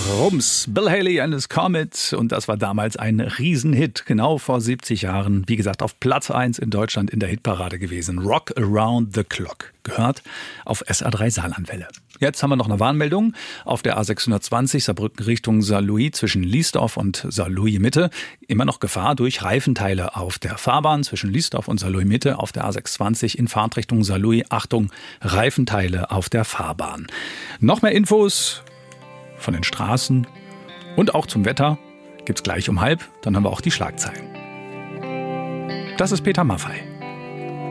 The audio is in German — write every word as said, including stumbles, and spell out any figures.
Rums, Bill Haley and his Comet. Und das war damals ein Riesenhit, genau vor siebzig Jahren. Wie gesagt, auf Platz eins in Deutschland in der Hitparade gewesen. Rock Around the Clock. Gehört auf S A drei Saarlandwelle. Jetzt haben wir noch eine Warnmeldung. Auf der A sechshundertzwanzig Saarbrücken Richtung Saarlouis zwischen Liesdorf und Saarlouis Mitte. Immer noch Gefahr durch Reifenteile auf der Fahrbahn zwischen Liesdorf und Saarlouis Mitte. Auf der A sechsundzwanzig in Fahrtrichtung Saarlouis. Achtung, Reifenteile auf der Fahrbahn. Noch mehr Infos von den Straßen und auch zum Wetter gibt's gleich um halb. Dann haben wir auch die Schlagzeilen. Das ist Peter Maffay.